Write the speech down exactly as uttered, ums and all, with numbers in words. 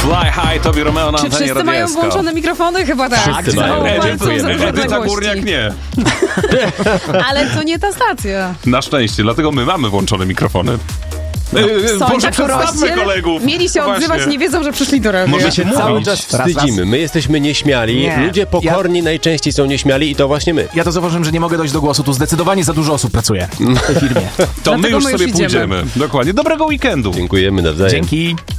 Fly High, Tobi Romeo na Czy antenie wszyscy mają Radioesko. włączone mikrofony? Chyba tak. Wszyscy mają. Edyta, Edyta Górniak nie. Ale to nie ta stacja. Na szczęście, dlatego my mamy włączone mikrofony. No, Boże, przedstawmy kolegów. Mieli się No odzywać, właśnie. nie wiedzą, że przyszli do radia. My się cały mówić. czas Raz, wstydzimy. My jesteśmy nieśmiali. Nie. Ludzie pokorni najczęściej są nieśmiali i to właśnie my. Ja to zauważyłem, że nie mogę dojść do głosu. Tu zdecydowanie za dużo osób pracuje w tej firmie. To my Dlatego już my sobie już idziemy. pójdziemy. Dokładnie. Dobrego weekendu. Dziękujemy nawzajem. Dzięki.